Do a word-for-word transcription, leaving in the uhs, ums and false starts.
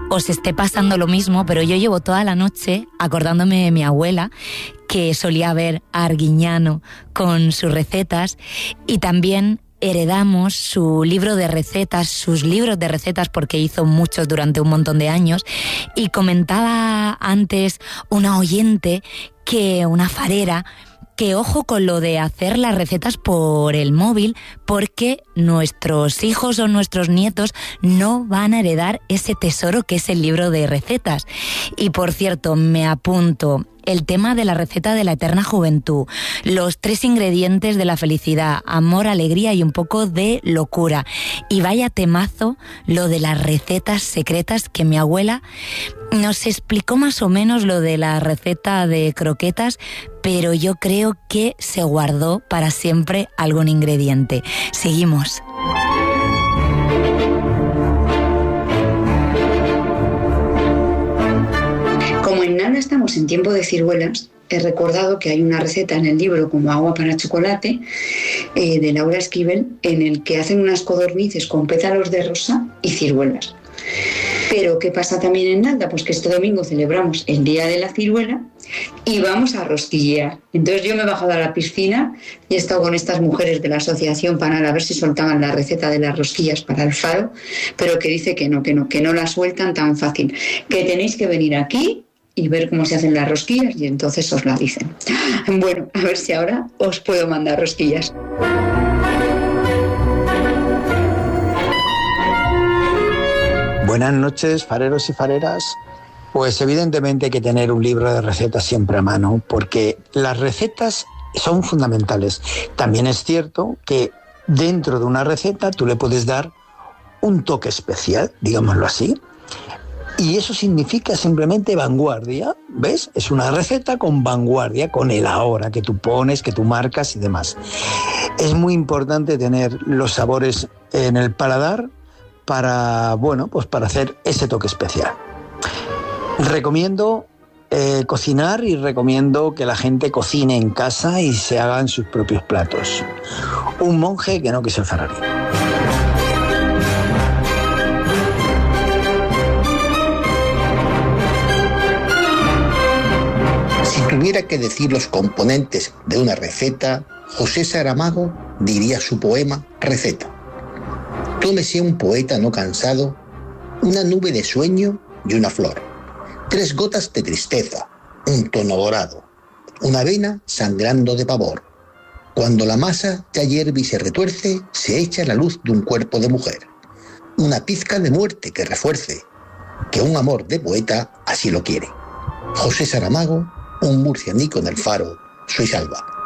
os esté pasando lo mismo, pero yo llevo toda la noche acordándome de mi abuela, que solía ver a Arguiñano con sus recetas, y también heredamos su libro de recetas, sus libros de recetas, porque hizo muchos durante un montón de años. Y comentaba antes una oyente, que una farera, que ojo con lo de hacer las recetas por el móvil, porque nuestros hijos o nuestros nietos no van a heredar ese tesoro que es el libro de recetas. Y por cierto, me apunto el tema de la receta de la eterna juventud, los tres ingredientes de la felicidad: amor, alegría y un poco de locura. Y vaya temazo lo de las recetas secretas, que mi abuela nos explicó más o menos lo de la receta de croquetas, pero yo creo que se guardó para siempre algún ingrediente. Seguimos. Como en nada estamos en tiempo de ciruelas, he recordado que hay una receta en el libro Como agua para chocolate, eh, de Laura Esquivel, en el que hacen unas codornices con pétalos de rosa y ciruelas. Pero ¿qué pasa también en Nalda? Pues que este domingo celebramos el Día de la Ciruela y vamos a rosquillear. Entonces yo me he bajado a la piscina y he estado con estas mujeres de la asociación para a ver si soltaban la receta de las rosquillas para el Faro, pero que dice que no, que no, que no la sueltan tan fácil, que tenéis que venir aquí y ver cómo se hacen las rosquillas, y entonces os la dicen. Bueno, a ver si ahora os puedo mandar rosquillas. Buenas noches, fareros y fareras. Pues evidentemente hay que tener un libro de recetas siempre a mano, porque las recetas son fundamentales. También es cierto que dentro de una receta tú le puedes dar un toque especial, digámoslo así, y eso significa simplemente vanguardia, ¿ves? Es una receta con vanguardia, con el ahora que tú pones, que tú marcas y demás. Es muy importante tener los sabores en el paladar para, bueno, pues para hacer ese toque especial. Recomiendo eh, cocinar y recomiendo que la gente cocine en casa y se hagan sus propios platos. Un monje que no quiso el Ferrari. Si tuviera que decir los componentes de una receta, José Saramago diría su poema Receta. Tómese un poeta no cansado, una nube de sueño y una flor, tres gotas de tristeza, un tono dorado, una vena sangrando de pavor. Cuando la masa ya hierve y se retuerce, se echa la luz de un cuerpo de mujer, una pizca de muerte que refuerce, que un amor de poeta así lo quiere. José Saramago, un murcianico en el Faro, soy Salva.